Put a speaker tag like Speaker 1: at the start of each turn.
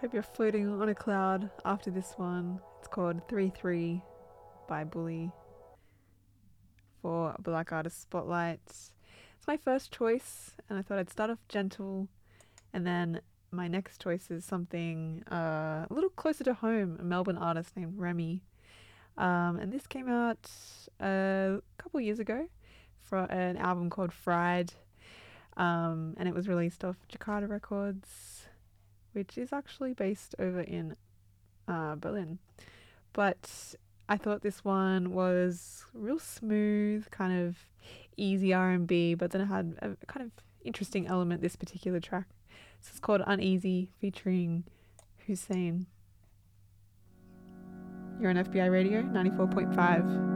Speaker 1: Hope you're floating on a cloud after this one. It's called 3-3 by Bully for Black Artist Spotlight. It's my first choice, and I thought I'd start off gentle, and then my next choice is something a little closer to home, a Melbourne artist named Remy. And this came out a couple years ago for an album called Fried, and it was released off Jakarta Records, which is actually based over in Berlin. But I thought this one was real smooth, kind of easy R&B, but then it had a kind of interesting element, this particular track. So it's called Uneasy, featuring Hussein. You're on FBI Radio 94.5.